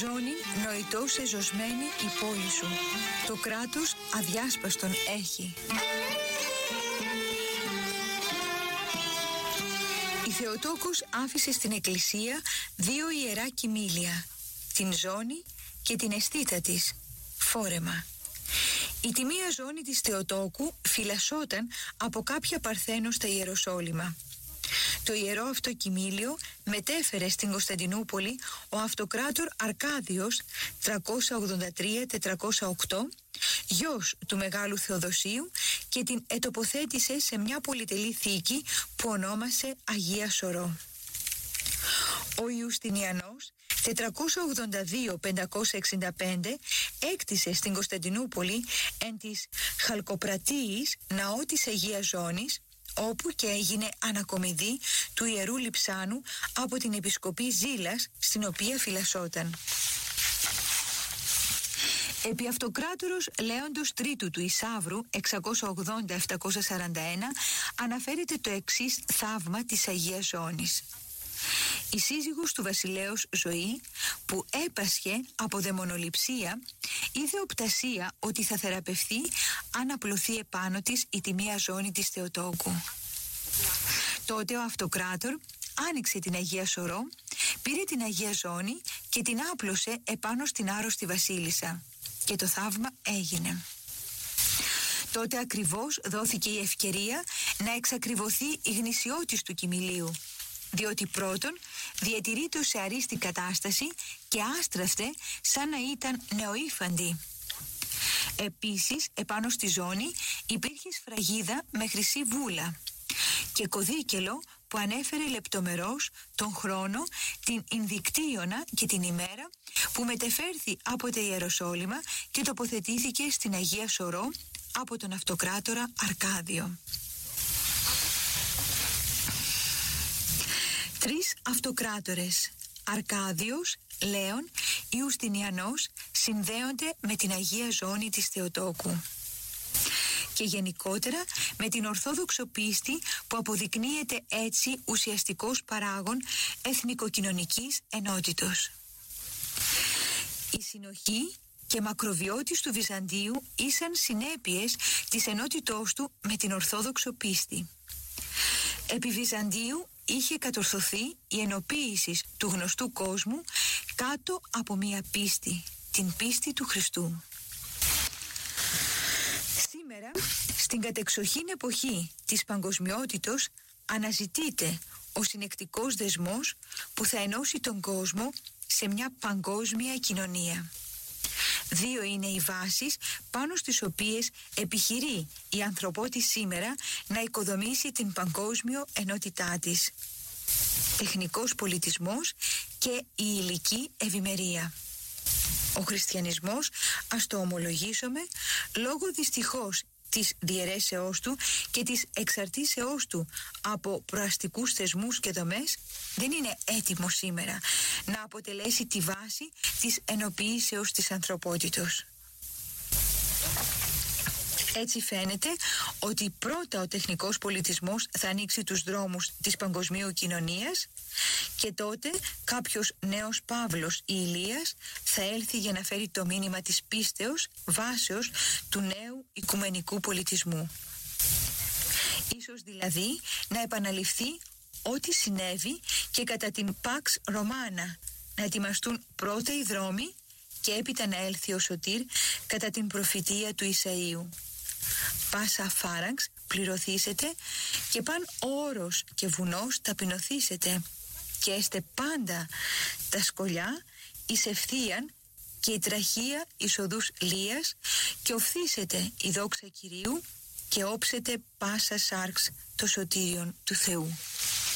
Ζώνη νοητός εζωσμένη η πόλη σου. Το κράτος αδιάσπαστον έχει. Η Θεοτόκος άφησε στην εκκλησία 2 ιερά κοιμήλια, την ζώνη και την αισθήτα της, φόρεμα. Η τιμία ζώνη της Θεοτόκου φυλασσόταν από κάποια παρθένο στα Ιεροσόλυμα. Το ιερό αυτό κοιμήλιο μετέφερε στην Κωνσταντινούπολη ο αυτοκράτορ Αρκάδιος 383-408, γιος του Μεγάλου Θεοδοσίου, και την ετοποθέτησε σε μια πολυτελή θήκη που ονόμασε Αγία Σωρό. Ο Ιουστινιανός 482-565 έκτισε στην Κωνσταντινούπολη εν της Χαλκοπρατίης ναό της Αγίας Ζώνης, όπου και έγινε ανακομιδή του Ιερού Λειψάνου από την Επισκοπή Ζήλας, στην οποία φυλασσόταν. Επί αυτοκράτορος Λέοντος Τρίτου του Ισαύρου 680-741 αναφέρεται το εξής θαύμα της Αγίας Ζώνης. Η σύζυγος του βασιλέως Ζωή, που έπασχε από δαιμονοληψία, είδε οπτασία ότι θα θεραπευθεί αν απλωθεί επάνω της η τιμία ζώνη της Θεοτόκου. Τότε ο αυτοκράτορ άνοιξε την Αγία Σωρό, πήρε την Αγία Ζώνη και την άπλωσε επάνω στην άρρωστη βασίλισσα, και το θαύμα έγινε. Τότε ακριβώς δόθηκε η ευκαιρία να εξακριβωθεί η γνησιότης του κοιμηλίου, διότι πρώτον διατηρείται σε αρίστη κατάσταση και άστραφτε σαν να ήταν νεοήφαντη. Επίσης επάνω στη ζώνη υπήρχε σφραγίδα με χρυσή βούλα και κωδίκελο που ανέφερε λεπτομερώς τον χρόνο, την Ινδικτίωνα και την ημέρα που μετεφέρθη από τα Ιεροσόλυμα και τοποθετήθηκε στην Αγία Σωρό από τον αυτοκράτορα Αρκάδιο. 3 αυτοκράτορες, Αρκάδιος, Λέων, Ιουστινιανός, συνδέονται με την Αγία Ζώνη της Θεοτόκου και γενικότερα με την ορθόδοξο πίστη που αποδεικνύεται έτσι ουσιαστικός παράγων εθνικοκοινωνικής ενότητος. Η συνοχή και μακροβιώτης του Βυζαντίου ήσαν συνέπειες της ενότητός του με την ορθόδοξο πίστη. Επί Βυζαντίου είχε κατορθωθεί η ενοποίηση του γνωστού κόσμου κάτω από μία πίστη, την πίστη του Χριστού. Σήμερα, στην κατεξοχήν εποχή της παγκοσμιότητος, αναζητείται ο συνεκτικός δεσμός που θα ενώσει τον κόσμο σε μια παγκόσμια κοινωνία. 2 είναι οι βάσεις πάνω στις οποίες επιχειρεί η ανθρωπότητα σήμερα να οικοδομήσει την παγκόσμιο ενότητά της: τεχνικός πολιτισμός και η υλική ευημερία. Ο χριστιανισμός, ας το ομολογήσουμε, λόγω δυστυχώς της διαιρέσεώς του και της εξαρτήσεώς του από προαστικούς θεσμούς και δομές, δεν είναι έτοιμο σήμερα να αποτελέσει τη βάση της ενοποιήσεως της ανθρωπότητος. Έτσι φαίνεται ότι πρώτα ο τεχνικός πολιτισμός θα ανοίξει τους δρόμους της παγκοσμίου κοινωνίας και τότε κάποιος νέος Παύλος ή Ηλίας θα έλθει για να φέρει το μήνυμα της πίστεως βάσεως του νέου οικουμενικού πολιτισμού. Ίσως δηλαδή να επαναληφθεί ό,τι συνέβη και κατά την Pax Romana, να ετοιμαστούν πρώτα οι δρόμοι και έπειτα να έλθει ο Σωτήρ κατά την προφητεία του Ισαΐου. Πάσα φάραγξ πληρωθήσετε και παν όρος και βουνός ταπεινωθήσετε και έστε πάντα τα σκολιά εις ευθείαν και η τραχία εις οδούς λίας και οφθήσετε η δόξα Κυρίου και όψετε πάσα σάρξ το σωτήριον του Θεού.